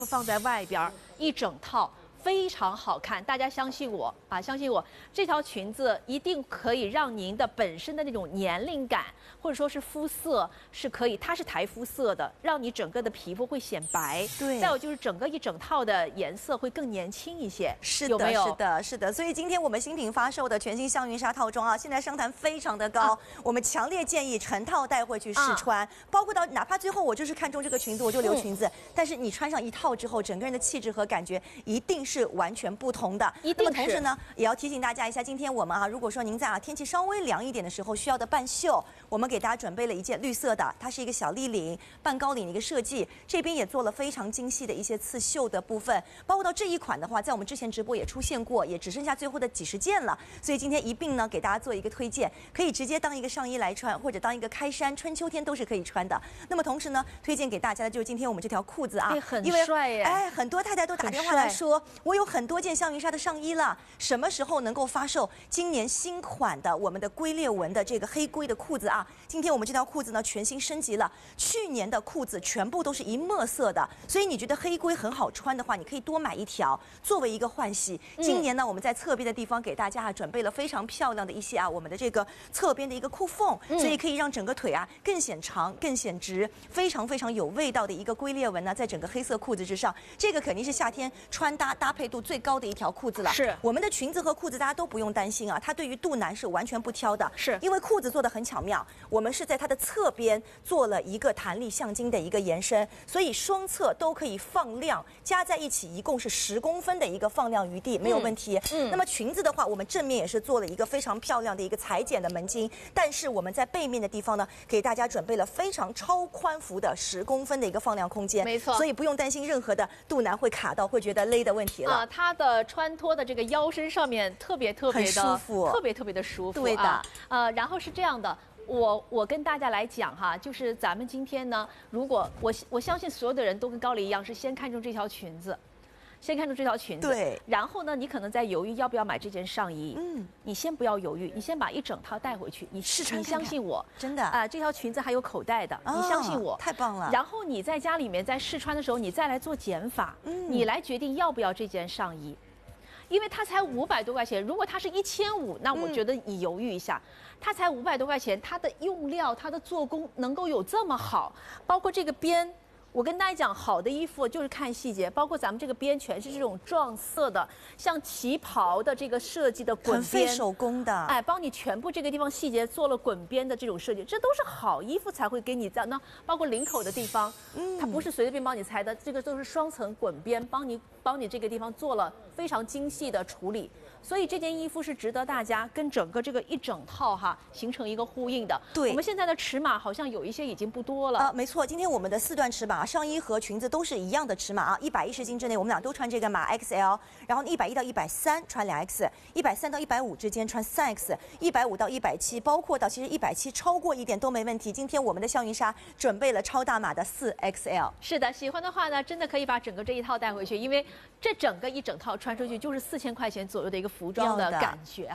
放在外边一整套。 非常好看，大家相信我啊！相信我，这条裙子一定可以让您的本身的那种年龄感，或者说是肤色是可以，它是台肤色的，让你整个的皮肤会显白。 对， 再有就是整个一整套的颜色会更年轻一些。 是的， 有没有？ 是的，是的。所以今天我们新品发售的全新香云纱套装啊，现在商谈非常的高，我们强烈建议成套带回去试穿，包括到哪怕最后我就是看中这个裙子，我就留裙子，但是你穿上一套之后，整个人的气质和感觉一定是完全不同的。那么同时呢，也要提醒大家一下，今天我们如果说您在天气稍微凉一点的时候需要的半袖，我们给大家准备了一件绿色的，它是一个小立领、半高领的一个设计，这边也做了非常精细的一些刺绣的部分，包括到这一款的话，在我们之前直播也出现过，也只剩下最后的几十件了，所以今天一并呢给大家做一个推荐，可以直接当一个上衣来穿，或者当一个开衫，春秋天都是可以穿的。那么同时呢，推荐给大家的就是今天我们这条裤子啊， 很帅耶！ 很多太太都打电话来说，我有很多件香云纱的上衣了，什么时候能够发售？今年新款的我们的龟裂纹的这个黑龟的裤子啊，今天我们这条裤子呢全新升级了，去年的裤子全部都是一墨色的，所以你觉得黑龟很好穿的话，你可以多买一条作为一个换洗。今年呢，我们在侧边的地方给大家准备了非常漂亮的一些我们的这个侧边的一个裤缝，所以可以让整个腿更显长、更显直，非常非常有味道的一个龟裂纹呢，在整个黑色裤子之上，这个肯定是夏天穿搭搭配度最高的一条裤子了。 是我们的裙子和裤子，大家都不用担心它对于肚腩是完全不挑的， 是因为裤子做的很巧妙，我们是在它的侧边做了一个弹力橡筋的一个延伸，所以双侧都可以放量，加在一起一共是10公分的一个放量余地，没有问题。那么裙子的话，我们正面也是做了一个非常漂亮的一个裁剪的门襟，但是我们在背面的地方呢，给大家准备了非常超宽幅的10公分的一个放量空间， 没错， 所以不用担心任何的肚腩会卡到，会觉得勒的问题了。 它的穿脱的这个腰身上面特别的舒服， 特别的舒服。 对的， 然后是这样的。我跟大家来讲就是咱们今天呢，如果我相信所有的人都跟高丽一样，是先看中这条裙子， 对， 然后呢，你可能在犹豫要不要买这件上衣，你先不要犹豫，你先把一整套带回去，你试穿，你相信我， 真的这条裙子还有口袋的，你相信我， 太棒了。 然后你在家里面在试穿的时候，你再来做减法，你来决定要不要这件上衣。因为它才500多块钱，如果它是1500，那我觉得你犹豫一下。它才500多块钱，它的用料、它的做工能够有这么好，包括这个边。我跟大家讲，好的衣服就是看细节，包括咱们这个边全是这种撞色的，像旗袍的这个设计的滚边， 很费手工的， 帮你全部这个地方细节做了滚边的这种设计，这都是好衣服才会给你这样。那包括领口的地方，它不是随便帮你裁的，这个都是双层滚边，帮你这个地方做了非常精细的处理。所以这件衣服是值得大家跟整个这个一整套形成一个呼应的。 对， 我们现在的尺码好像有一些已经不多了没错，今天我们的4段尺码，上衣和裙子都是一样的尺码110斤之内，我们俩都穿这个码 XL， 然后110到130穿2X，130到150之间穿3X，150到170，包括到其实170超过一点都没问题。今天我们的香云纱准备了超大码的4XL。 是的，喜欢的话呢，真的可以把整个这一套带回去，因为这整个一整套穿出去就是4000块钱左右的一个服装的感觉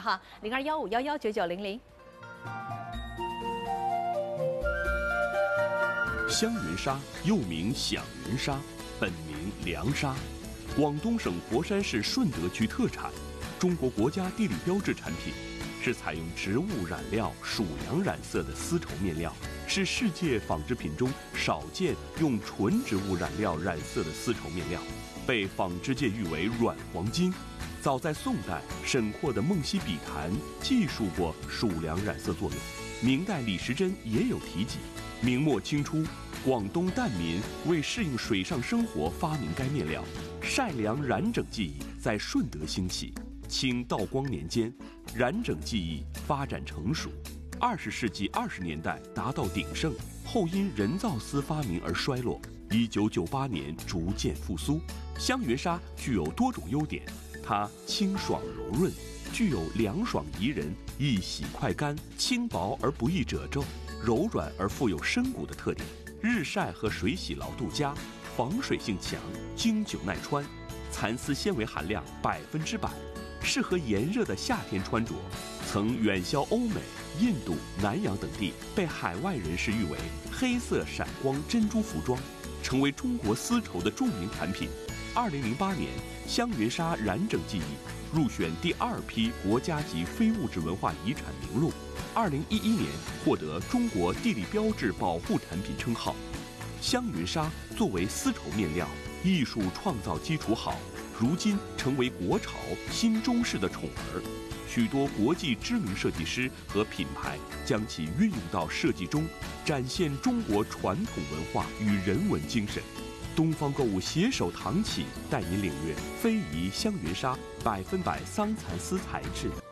0215119900。 香云纱又名响云纱，本名凉纱，广东省佛山市顺德区特产，中国国家地理标志产品，是采用植物染料属羊染色的丝绸面料，是世界纺织品中少见用纯植物染料染色的丝绸面料，被纺织界誉为软黄金。早在宋代，沈括的《梦溪笔谈》记述过属良染色作用，明代李时珍也有提及。明末清初，广东疍民为适应水上生活发明该面料，晒凉染整技艺在顺德兴起。清道光年间，染整技艺发展成熟，20世纪20年代达到鼎盛，后因人造丝发明而衰落。1998年逐渐复苏。香云纱具有多种优点，它清爽柔润，具有凉爽宜人、易洗快干、轻薄而不易褶皱、柔软而富有深骨的特点，日晒和水洗牢度佳，防水性强，经久耐穿，蚕丝纤维含量100%，适合炎热的夏天穿着。曾远销欧美、印度、南洋等地，被海外人士誉为黑色闪光珍珠服装。 成为中国丝绸的著名产品。2008年，香云纱染整技艺入选第2批国家级非物质文化遗产名录。2011年获得中国地理标志保护产品称号。香云纱作为丝绸面料，艺术创造基础好，如今成为国潮新中式的宠儿。许多国际知名设计师和品牌将其运用到设计中，展现中国传统文化与人文精神。东方购物携手唐启，带您领略非遗香云纱100%桑蚕丝材质。